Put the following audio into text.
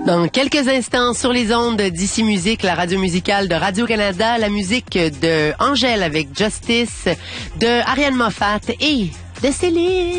Dans quelques instants, sur les ondes d'Ici Musique, la radio musicale de Radio-Canada, la musique de Angèle avec Justice, de Ariane Moffat et de Céline.